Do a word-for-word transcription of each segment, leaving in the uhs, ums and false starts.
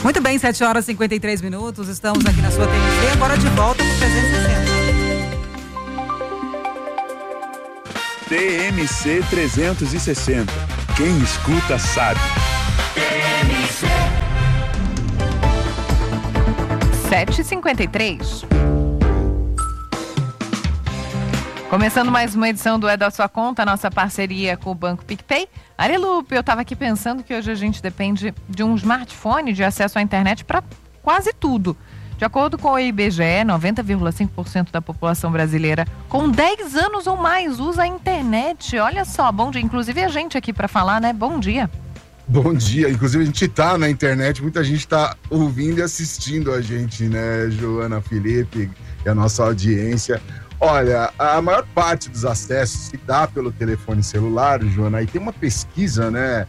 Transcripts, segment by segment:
Muito bem, sete horas e cinquenta e três minutos, estamos aqui na sua T M C, agora de volta com trezentos e sessenta. T M C trezentos e sessenta. Quem escuta sabe. T M C. sete e cinquenta e três. Começando mais uma edição do É da Sua Conta, nossa parceria com o Banco PicPay. Arelupe, eu estava aqui pensando que hoje a gente depende de um smartphone de acesso à internet para quase tudo. De acordo com o I B G E, noventa vírgula cinco por cento da população brasileira com dez anos ou mais usa a internet. Olha só, bom dia. Inclusive a gente aqui para falar, né? Bom dia. Bom dia. Inclusive a gente tá na internet, muita gente tá ouvindo e assistindo a gente, né, Joana, Felipe e a nossa audiência. Olha, a maior parte dos acessos se dá pelo telefone celular, Joana, e tem uma pesquisa, né,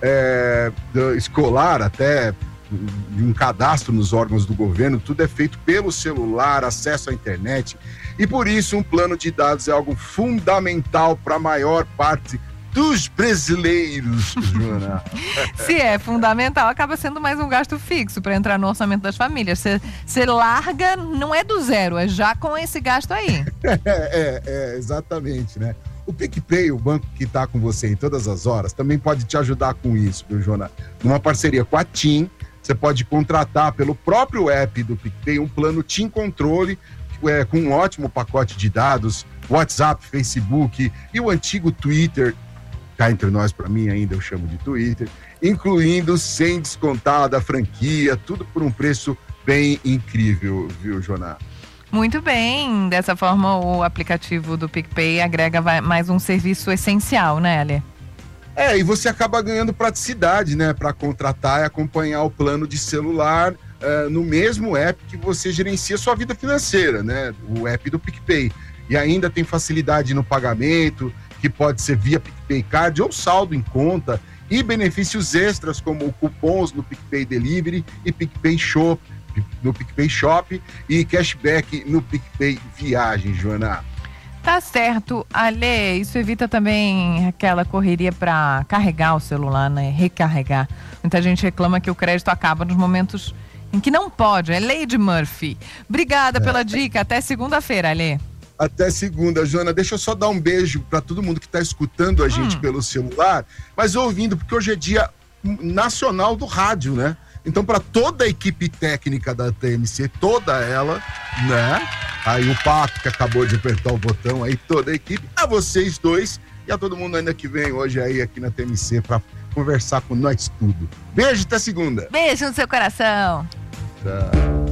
é, escolar até, de um cadastro nos órgãos do governo, tudo é feito pelo celular, acesso à internet, e por isso um plano de dados é algo fundamental para a maior parte dos brasileiros, Joana. Se é fundamental, acaba sendo mais um gasto fixo para entrar no orçamento das famílias. Você larga, não é do zero, é já com esse gasto aí. É, é, é, exatamente, né? O PicPay, o banco que está com você em todas as horas, também pode te ajudar com isso, viu, Joana? Numa parceria com a TIM, você pode contratar pelo próprio app do PicPay um plano TIM Controle, é, com um ótimo pacote de dados, WhatsApp, Facebook e o antigo Twitter. Cá entre nós, para mim ainda eu chamo de Twitter, incluindo sem descontar da franquia, tudo por um preço bem incrível, viu, Joana? Muito bem, dessa forma o aplicativo do PicPay agrega mais um serviço essencial, né, Ale? É, e você acaba ganhando praticidade, né, para contratar e acompanhar o plano de celular uh, no mesmo app que você gerencia sua vida financeira, né, o app do PicPay. E ainda tem facilidade no pagamento, que pode ser via PicPay Card ou saldo em conta, e benefícios extras como cupons no PicPay Delivery e PicPay Shop, no PicPay Shop e cashback no PicPay Viagem, Joana. Tá certo, Ale, isso evita também aquela correria para carregar o celular, né? Recarregar. Muita gente reclama que o crédito acaba nos momentos em que não pode, é lei de Murphy. Obrigada é. pela dica, até segunda-feira, Ale. Até segunda, Joana. Deixa eu só dar um beijo para todo mundo que está escutando a gente hum. pelo celular, mas ouvindo, porque hoje é dia nacional do rádio, né? Então, para toda a equipe técnica da T M C, toda ela, né? Aí o Paco, que acabou de apertar o botão, aí toda a equipe, a vocês dois e a todo mundo ainda que vem hoje aí aqui na T M C para conversar com nós tudo. Beijo, até segunda. Beijo no seu coração. Tchau.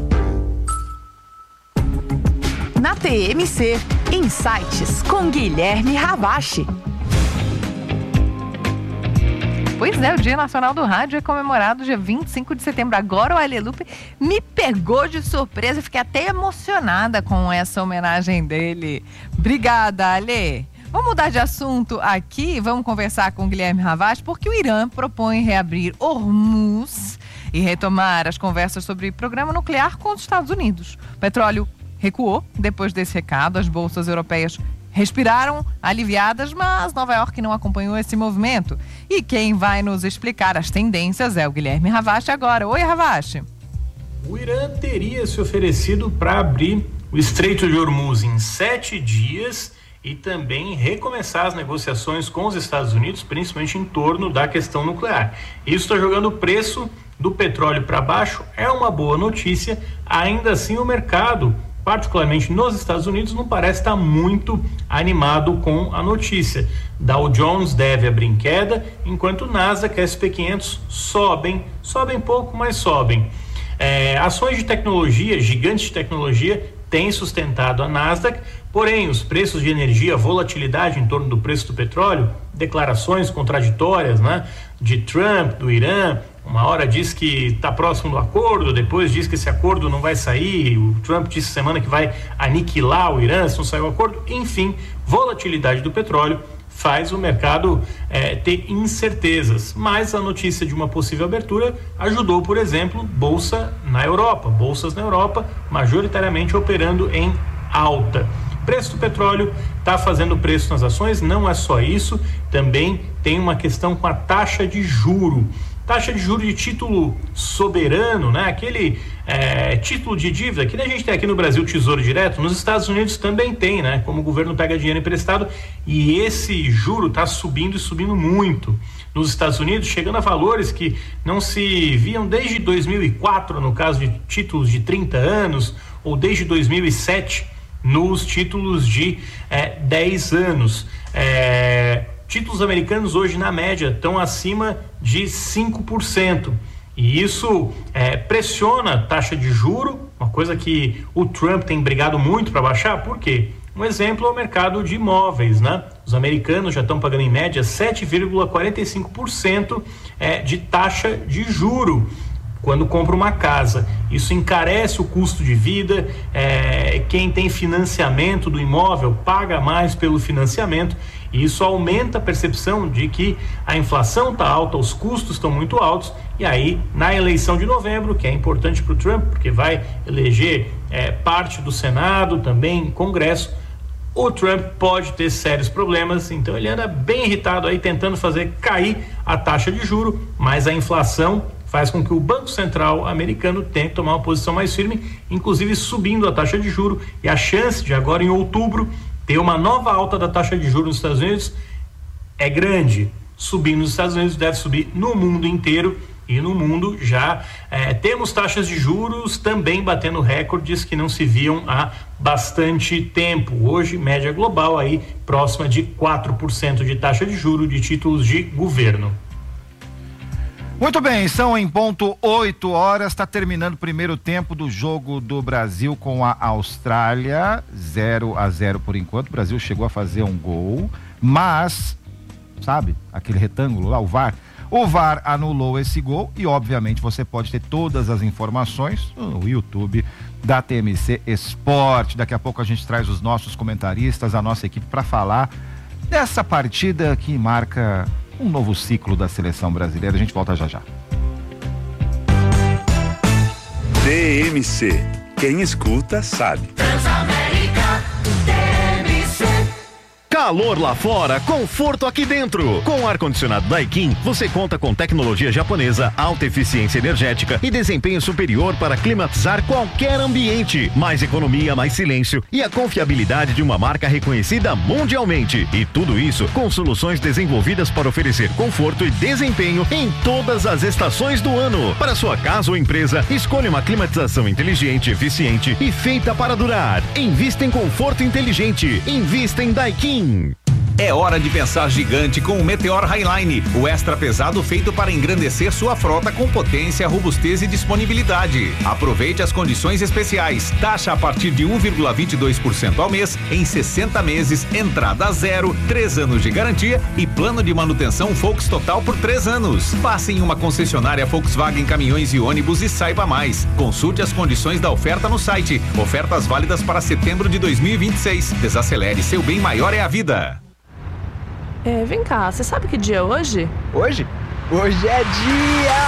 Na T M C, Insights com Guilherme Ravache. Pois é, o Dia Nacional do Rádio é comemorado dia vinte e cinco de setembro. Agora o Alelupe me pegou de surpresa, fiquei até emocionada com essa homenagem dele. Obrigada, Ale. Vamos mudar de assunto aqui, vamos conversar com o Guilherme Ravache, porque o Irã propõe reabrir Hormuz e retomar as conversas sobre programa nuclear com os Estados Unidos. O petróleo recuou depois desse recado, as bolsas europeias respiraram aliviadas, mas Nova York não acompanhou esse movimento. E quem vai nos explicar as tendências é o Guilherme Ravache agora. Oi, Ravache. O Irã teria se oferecido para abrir o Estreito de Hormuz em sete dias e também recomeçar as negociações com os Estados Unidos, principalmente em torno da questão nuclear. Isso está jogando o preço do petróleo para baixo, é uma boa notícia. Ainda assim, o mercado, particularmente nos Estados Unidos, não parece estar muito animado com a notícia. Dow Jones deve abrir em queda, enquanto o Nasdaq e S and P quinhentos sobem, sobem pouco, mas sobem. É, ações de tecnologia, gigantes de tecnologia, têm sustentado a Nasdaq, porém os preços de energia, volatilidade em torno do preço do petróleo, declarações contraditórias, né, de Trump, do Irã. Uma hora diz que está próximo do acordo, depois diz que esse acordo não vai sair, o Trump disse semana que vai aniquilar o Irã se não sair o acordo. Enfim, volatilidade do petróleo faz o mercado é, ter incertezas, mas a notícia de uma possível abertura ajudou, por exemplo, bolsa na Europa, bolsas na Europa majoritariamente operando em alta. Preço do petróleo está fazendo preço nas ações, não é só isso, também tem uma questão com a taxa de juro. Taxa de juros de título soberano, né? Aquele é, título de dívida que a gente tem aqui no Brasil, Tesouro Direto, nos Estados Unidos também tem, né? Como o governo pega dinheiro emprestado e esse juro está subindo e subindo muito. Nos Estados Unidos, chegando a valores que não se viam desde dois mil e quatro, no caso de títulos de trinta anos, ou desde dois mil e sete, nos títulos de é, dez anos. É, títulos americanos hoje, na média, estão acima de cinco por cento. E isso é, pressiona a taxa de juro, uma coisa que o Trump tem brigado muito para baixar. Por quê? Um exemplo é o mercado de imóveis, né? Os americanos já estão pagando em média sete vírgula quarenta e cinco por cento é, de taxa de juro quando compra uma casa. Isso encarece o custo de vida, é, quem tem financiamento do imóvel paga mais pelo financiamento, e isso aumenta a percepção de que a inflação está alta, os custos estão muito altos, e aí na eleição de novembro, que é importante para o Trump, porque vai eleger é, parte do Senado, também Congresso, o Trump pode ter sérios problemas, então ele anda bem irritado aí, tentando fazer cair a taxa de juro, mas a inflação faz com que o Banco Central americano tenha que tomar uma posição mais firme, inclusive subindo a taxa de juro, e a chance de agora em outubro ter uma nova alta da taxa de juros nos Estados Unidos é grande. Subindo nos Estados Unidos, deve subir no mundo inteiro, e no mundo já eh, temos taxas de juros também batendo recordes que não se viam há bastante tempo. Hoje, média global aí próxima de quatro por cento de taxa de juros de títulos de governo. Muito bem, são em ponto oito horas, está terminando o primeiro tempo do jogo do Brasil com a Austrália, zero a zero por enquanto. O Brasil chegou a fazer um gol, mas, sabe, aquele retângulo lá, o V A R, o V A R anulou esse gol e obviamente você pode ter todas as informações no YouTube da T M C Esporte. Daqui a pouco a gente traz os nossos comentaristas, a nossa equipe para falar dessa partida que marca um novo ciclo da seleção brasileira. A gente volta já já. T M C. Quem escuta sabe. Transamérica, T M C. Calor lá fora, conforto aqui dentro. Com o ar-condicionado Daikin, você conta com tecnologia japonesa, alta eficiência energética e desempenho superior para climatizar qualquer ambiente. Mais economia, mais silêncio e a confiabilidade de uma marca reconhecida mundialmente. E tudo isso com soluções desenvolvidas para oferecer conforto e desempenho em todas as estações do ano. Para sua casa ou empresa, escolha uma climatização inteligente, eficiente e feita para durar. Invista em conforto inteligente. Invista em Daikin. É hora de pensar gigante com o Meteor Highline, o extra pesado feito para engrandecer sua frota com potência, robustez e disponibilidade. Aproveite as condições especiais. Taxa a partir de um vírgula vinte e dois por cento ao mês, em sessenta meses, entrada zero, três anos de garantia e plano de manutenção Volks Total por três anos. Passe em uma concessionária Volkswagen Caminhões e Ônibus e saiba mais. Consulte as condições da oferta no site. Ofertas válidas para setembro de dois mil e vinte e seis. Desacelere, seu bem maior é a vida. É, vem cá, você sabe que dia é hoje? Hoje? Hoje é dia